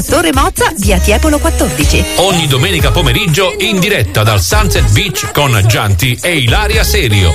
Torre Mozza, via Tiepolo 14. Ogni domenica pomeriggio in diretta dal Sunset Beach con Gianti e Ilaria Serio.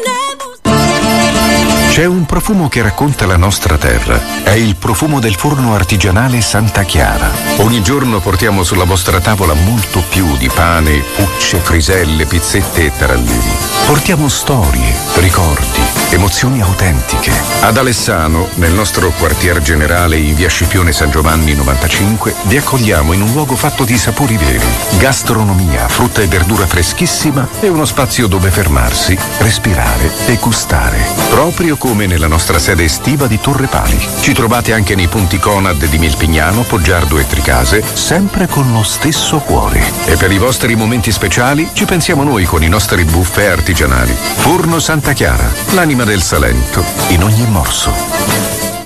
C'è un profumo che racconta la nostra terra. È il profumo del forno artigianale Santa Chiara. Ogni giorno portiamo sulla vostra tavola molto più di pane, pucce, friselle, pizzette e tarallini. Portiamo storie, ricordi, emozioni autentiche. Ad Alessano, nel nostro quartier generale in via Scipione San Giovanni 95, vi accogliamo in un luogo fatto di sapori veri, gastronomia, frutta e verdura freschissima e uno spazio dove fermarsi, respirare e gustare. Proprio come nella nostra sede estiva di Torre Pali. Ci trovate anche nei punti Conad di Milpignano, Poggiardo e Tricase, sempre con lo stesso cuore. E per i vostri momenti speciali ci pensiamo noi con i nostri buffet artigianali. Forno Santa Chiara, l'anima del Salento, in ogni morso.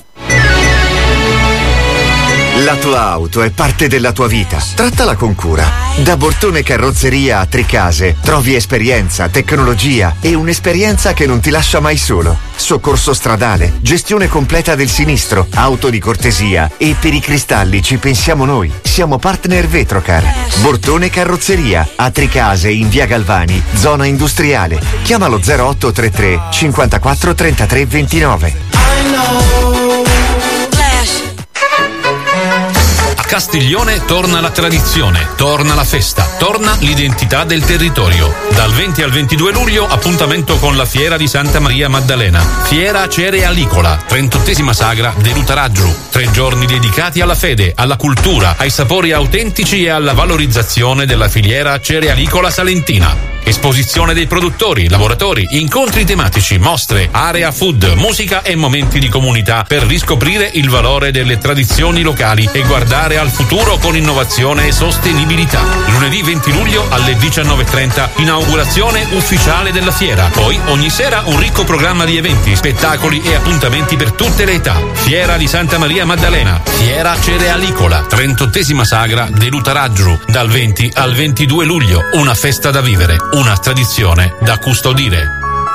La tua auto è parte della tua vita. Trattala con cura. Da Bortone Carrozzeria a Tricase trovi esperienza, tecnologia e un'esperienza che non ti lascia mai solo. Soccorso stradale, gestione completa del sinistro, auto di cortesia e per i cristalli ci pensiamo noi. Siamo partner Vetrocar. Bortone Carrozzeria a Tricase in via Galvani, zona industriale. Chiamalo 0833 54 33 29. A Castiglione torna la tradizione, torna la festa, torna l'identità del territorio. Dal 20 al 22 luglio appuntamento con la Fiera di Santa Maria Maddalena. Fiera cerealicola, 38esima sagra dell'Utaraggio. 3 giorni dedicati alla fede, alla cultura, ai sapori autentici e alla valorizzazione della filiera cerealicola salentina. Esposizione dei produttori, lavoratori, incontri tematici, mostre, area food, musica e momenti di comunità per riscoprire il valore delle tradizioni locali e guardare al futuro con innovazione e sostenibilità. Lunedì 20 luglio alle 19:30 inaugurazione ufficiale della fiera. Poi ogni sera un ricco programma di eventi, spettacoli e appuntamenti per tutte le età. Fiera di Santa Maria Maddalena, Fiera cerealicola, 38esima sagra dell'Utaraggio, dal 20 al 22 luglio. Una festa da vivere. Una tradizione da custodire.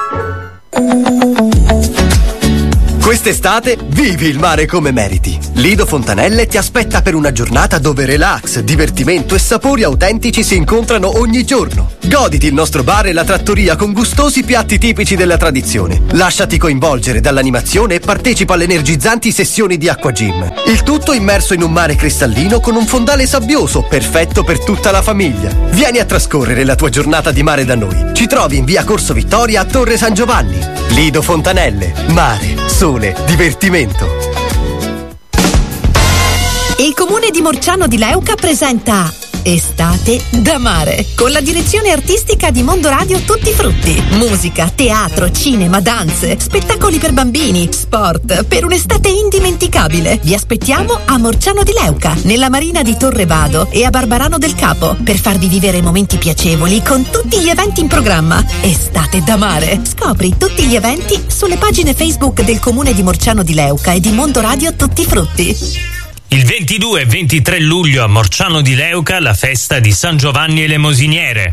Quest'estate vivi il mare come meriti. Lido Fontanelle ti aspetta per una giornata dove relax, divertimento e sapori autentici si incontrano ogni giorno. Goditi il nostro bar e la trattoria con gustosi piatti tipici della tradizione. Lasciati coinvolgere dall'animazione e partecipa alle energizzanti sessioni di acqua gym. Il tutto immerso in un mare cristallino con un fondale sabbioso, perfetto per tutta la famiglia. Vieni a trascorrere la tua giornata di mare da noi. Ci trovi in via Corso Vittoria a Torre San Giovanni. Lido Fontanelle, mare, sole, divertimento. Il comune di Morciano di Leuca presenta Estate da mare, con la direzione artistica di Mondo Radio Tutti Frutti. Musica, teatro, cinema, danze, spettacoli per bambini, sport, per un'estate indimenticabile. Vi aspettiamo a Morciano di Leuca, nella marina di Torre Vado e a Barbarano del Capo, per farvi vivere momenti piacevoli con tutti gli eventi in programma. Estate da mare. Scopri tutti gli eventi sulle pagine Facebook del comune di Morciano di Leuca e di Mondo Radio Tutti Frutti. Il 22 e 23 luglio a Morciano di Leuca la festa di San Giovanni Elemosiniere.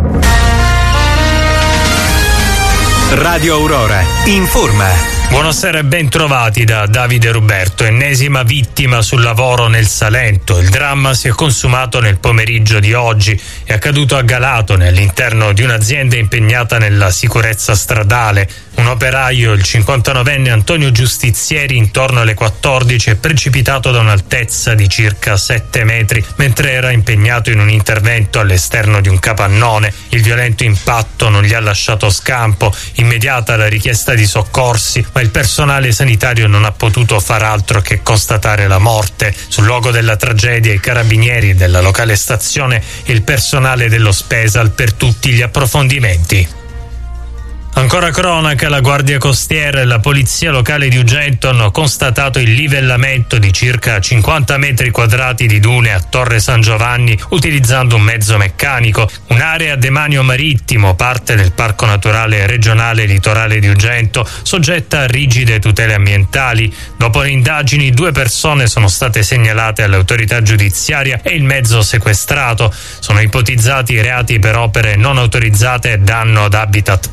Radio Aurora informa. Buonasera e ben trovati da Davide Ruberto. Ennesima vittima sul lavoro nel Salento. Il dramma si è consumato nel pomeriggio di oggi. È accaduto a Galatone, all'interno di un'azienda impegnata nella sicurezza stradale. Un operaio, il 59enne Antonio Giustizieri, intorno alle 14 è precipitato da un'altezza di circa 7 metri mentre era impegnato in un intervento all'esterno di un capannone. Il violento impatto non gli ha lasciato scampo. Immediata la richiesta di soccorsi, ma il personale sanitario non ha potuto far altro che constatare la morte. Sul luogo della tragedia i carabinieri della locale stazione e il personale dello Spesal per tutti gli approfondimenti. Ancora cronaca, la Guardia Costiera e la Polizia Locale di Ugento hanno constatato il livellamento di circa 50 metri quadrati di dune a Torre San Giovanni utilizzando un mezzo meccanico. Un'area demanio marittimo, parte del Parco Naturale Regionale Litorale di Ugento, soggetta a rigide tutele ambientali. Dopo le indagini 2 persone sono state segnalate all'autorità giudiziaria e il mezzo sequestrato. Sono ipotizzati reati per opere non autorizzate e danno ad habitat protetti.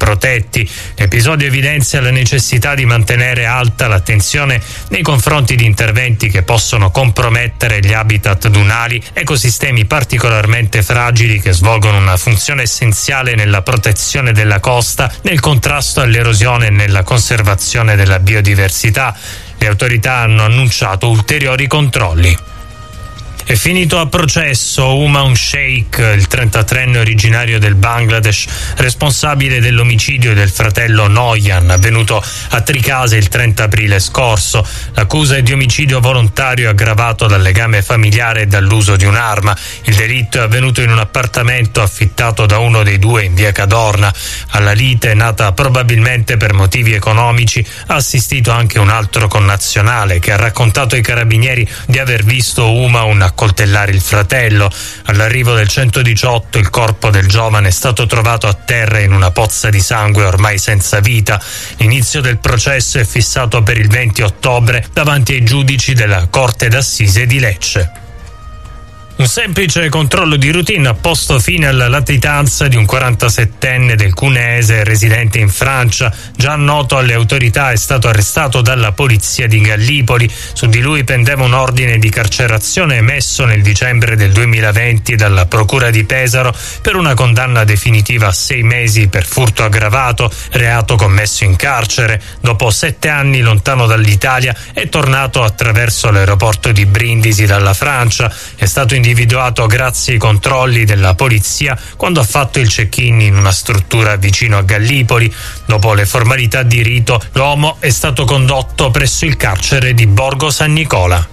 insetti. L'episodio evidenzia la necessità di mantenere alta l'attenzione nei confronti di interventi che possono compromettere gli habitat dunali, ecosistemi particolarmente fragili che svolgono una funzione essenziale nella protezione della costa, nel contrasto all'erosione e nella conservazione della biodiversità. Le autorità hanno annunciato ulteriori controlli. È finito a processo Uman Sheikh, il 33enne originario del Bangladesh, responsabile dell'omicidio del fratello Noyan, avvenuto a Tricase il 30 aprile scorso. L'accusa è di omicidio volontario aggravato dal legame familiare e dall'uso di un'arma. Il delitto è avvenuto in un appartamento affittato da uno dei due in via Cadorna. Alla lite, nata probabilmente per motivi economici, ha assistito anche un altro connazionale che ha raccontato ai carabinieri di aver visto Uman accoltellare il fratello. All'arrivo del 118 il corpo del giovane è stato trovato a terra in una pozza di sangue ormai senza vita. L'inizio del processo è fissato per il 20 ottobre davanti ai giudici della Corte d'Assise di Lecce. Un semplice controllo di routine ha posto fine alla latitanza di un 47enne del Cuneese residente in Francia. Già noto alle autorità, è stato arrestato dalla polizia di Gallipoli. Su di lui pendeva un ordine di carcerazione emesso nel dicembre del 2020 dalla Procura di Pesaro per una condanna definitiva a 6 mesi per furto aggravato, reato commesso in carcere. Dopo 7 anni lontano dall'Italia è tornato attraverso l'aeroporto di Brindisi dalla Francia. È stato individuato grazie ai controlli della polizia quando ha fatto il check-in in una struttura vicino a Gallipoli. Dopo le formalità di rito, l'uomo è stato condotto presso il carcere di Borgo San Nicola.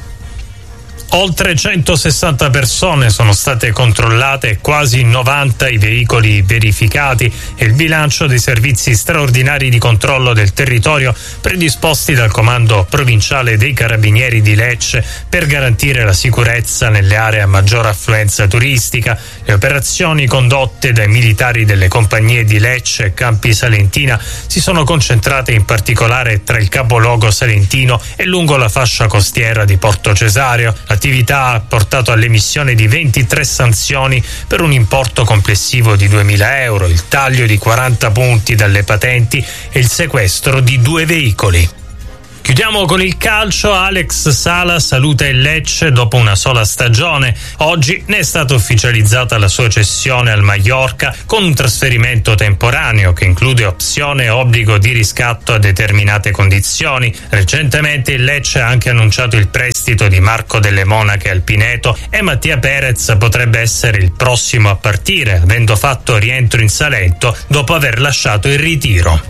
Oltre 160 persone sono state controllate e quasi 90 i veicoli verificati. È il bilancio dei servizi straordinari di controllo del territorio predisposti dal Comando Provinciale dei Carabinieri di Lecce per garantire la sicurezza nelle aree a maggior affluenza turistica. Le operazioni condotte dai militari delle compagnie di Lecce e Campi Salentina si sono concentrate in particolare tra il capoluogo salentino e lungo la fascia costiera di Porto Cesareo. L'attività ha portato all'emissione di 23 sanzioni per un importo complessivo di 2.000 euro, il taglio di 40 punti dalle patenti e il sequestro di 2 veicoli. Chiudiamo con il calcio. Alex Sala saluta il Lecce dopo una sola stagione. Oggi ne è stata ufficializzata la sua cessione al Mallorca con un trasferimento temporaneo che include opzione e obbligo di riscatto a determinate condizioni. Recentemente il Lecce ha anche annunciato il prestito di Marco Delle Monache al Pineto e Mattia Perez potrebbe essere il prossimo a partire, avendo fatto rientro in Salento dopo aver lasciato il ritiro.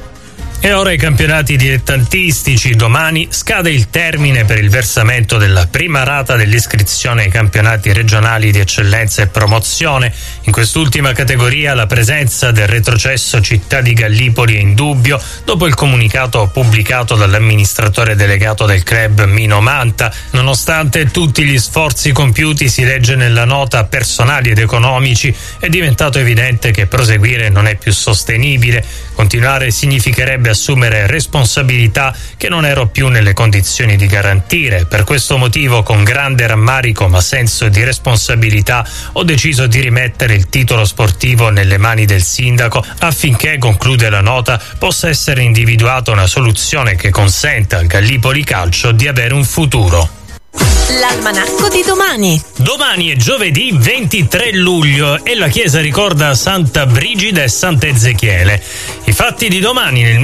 E ora i campionati dilettantistici. Domani scade il termine per il versamento della prima rata dell'iscrizione ai campionati regionali di eccellenza e promozione. In quest'ultima categoria la presenza del retrocesso Città di Gallipoli è in dubbio dopo il comunicato pubblicato dall'amministratore delegato del club Mino Manta. Nonostante tutti gli sforzi compiuti, si legge nella nota, personali ed economici, è diventato evidente che proseguire non è più sostenibile. Continuare significherebbe assumere responsabilità che non ero più nelle condizioni di garantire. Per questo motivo, con grande rammarico ma senso di responsabilità, ho deciso di rimettere il titolo sportivo nelle mani del sindaco affinché, conclude la nota, possa essere individuata una soluzione che consenta al Gallipoli Calcio di avere un futuro. L'almanacco di domani. Domani è giovedì 23 luglio e la chiesa ricorda Santa Brigida e Sant'Ezechiele. I fatti di domani: nel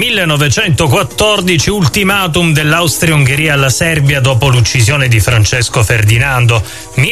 1914 ultimatum dell'Austria-Ungheria alla Serbia dopo l'uccisione di Francesco Ferdinando.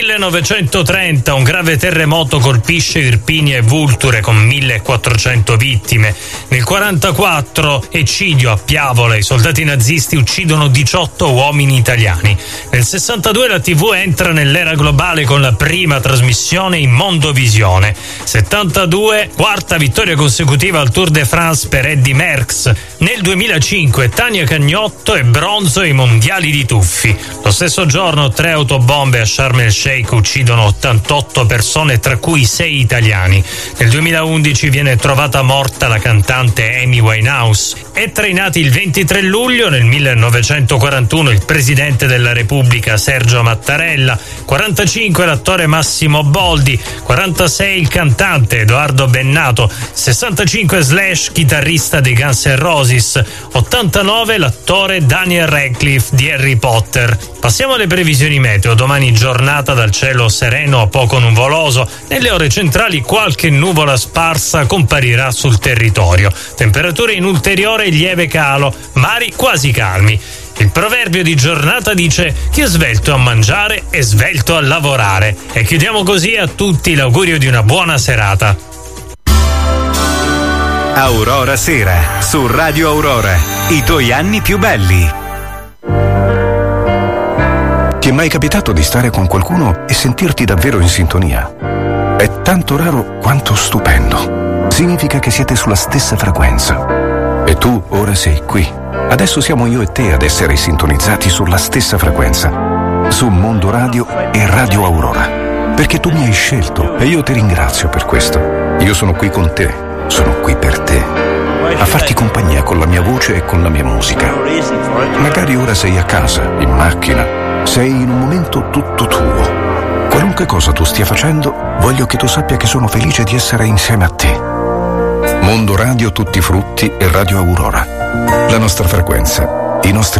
1930 un grave terremoto colpisce Irpinia e Vulture con 1400 vittime. Nel 44 eccidio a Piavola, i soldati nazisti uccidono 18 uomini italiani. Nel 62 la TV entra nell'era globale con la prima trasmissione in Mondovisione. 72 quarta vittoria consecutiva al Tour de France per Eddy Merckx. Nel 2005 Tania Cagnotto e bronzo ai mondiali di tuffi. Lo stesso giorno 3 autobombe a Sharm el Sheikh uccidono 88 persone, tra cui 6 italiani. Nel 2011 viene trovata morta la cantante Amy Winehouse. È tra i nati il 23 luglio nel 1941 il presidente della Repubblica Sergio Mattarella. 45 45 l'attore Massimo Boldi, 46 il cantante Edoardo Bennato, 65 Slash, chitarrista dei Guns N' Roses, 89 l'attore Daniel Radcliffe di Harry Potter. Passiamo alle previsioni meteo. Domani giornata dal cielo sereno a poco nuvoloso, nelle ore centrali qualche nuvola sparsa comparirà sul territorio. Temperature in ulteriore lieve calo, mari quasi calmi. Il proverbio di giornata dice: chi è svelto a mangiare è svelto a lavorare. E chiudiamo così a tutti l'augurio di una buona serata. Aurora Sera su Radio Aurora, i tuoi anni più belli. Ti è mai capitato di stare con qualcuno e sentirti davvero in sintonia? È tanto raro quanto stupendo. Significa che siete sulla stessa frequenza. E tu ora sei qui. Adesso siamo io e te ad essere sintonizzati sulla stessa frequenza. Su Mondo Radio e Radio Aurora. Perché tu mi hai scelto e io ti ringrazio per questo. Io sono qui con te, sono qui per te. A farti compagnia con la mia voce e con la mia musica. Magari ora sei a casa, in macchina. Sei in un momento tutto tuo. Qualunque cosa tu stia facendo, voglio che tu sappia che sono felice di essere insieme a te. Mondo Radio Tutti Frutti e Radio Aurora. La nostra frequenza, i nostri